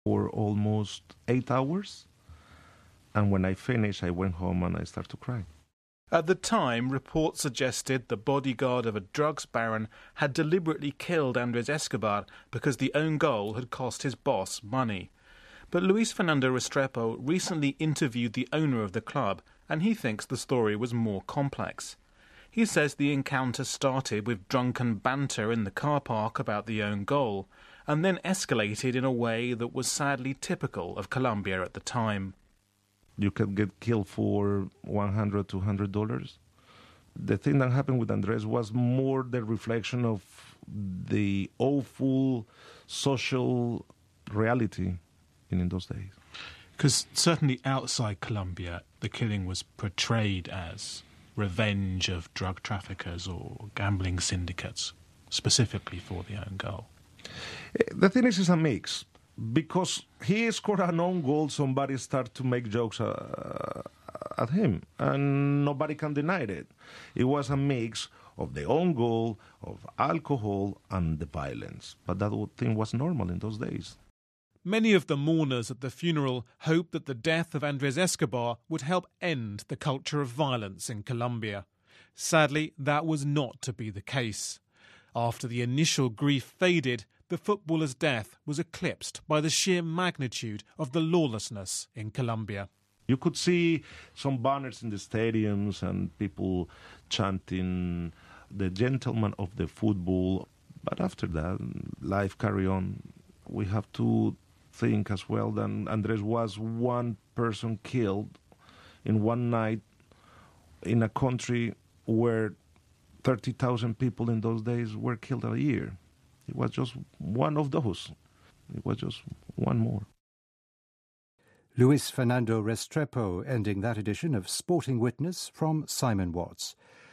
for almost 8 hours. And when I finished, I went home and I started to cry. At the time, reports suggested the bodyguard of a drugs baron had deliberately killed Andres Escobar because the own goal had cost his boss money. But Luis Fernando Restrepo recently interviewed the owner of the club, and he thinks the story was more complex. He says the encounter started with drunken banter in the car park about the own goal, and then escalated in a way that was sadly typical of Colombia at the time. You can get killed for $100, $200. The thing that happened with Andres was more the reflection of the awful social reality in those days. Because certainly outside Colombia, the killing was portrayed as revenge of drug traffickers or gambling syndicates, specifically for the own goal. The thing is, it's a mix. Because he scored an own goal, somebody started to make jokes at him, and nobody can deny it. It was a mix of the own goal, of alcohol, and the violence. But that thing was normal in those days. Many of the mourners at the funeral hoped that the death of Andres Escobar would help end the culture of violence in Colombia. Sadly, that was not to be the case. After the initial grief faded, the footballer's death was eclipsed by the sheer magnitude of the lawlessness in Colombia. You could see some banners in the stadiums and people chanting the gentleman of the football. But after that, life carried on. We have to think as well that Andres was one person killed in one night in a country where 30,000 people in those days were killed a year. It was just one of those. It was just one more. Luis Fernando Restrepo ending that edition of Sporting Witness from Simon Watts.